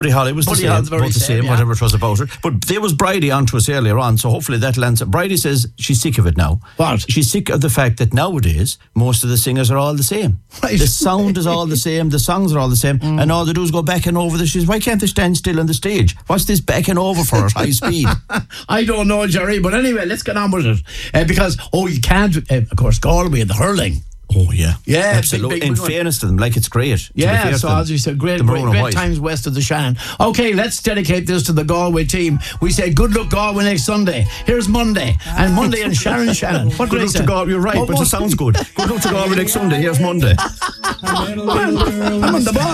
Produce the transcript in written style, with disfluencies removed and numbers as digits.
Buddy Holly was the Buddy same, Holly's very both the same, yeah. whatever it was about it. But there was Bridie on to us earlier on, so hopefully that lands. Bridie says she's sick of it now. What? She's sick of the fact that nowadays most of the singers are all the same. Right. The sound is all the same, the songs are all the same, and all they do is go backing over the shoes. Why can't they stand still on the stage? What's this backing over for at high speed? I don't know, Jerry, but anyway, let's get on with it. Because, you can't, of course, Galway and the hurling. Oh, yeah. Yeah, absolutely. big In one. fairness to them, like it's great. Yeah, so as you said, great times west of the Shannon. Okay, let's dedicate this to the Galway team. We say good luck Galway next Sunday. Here's Monday, and Monday in Shannon. What Good luck to Galway, you're right, but it sounds good. Good luck to Galway next Sunday. Here's Monday. I'm on the ball.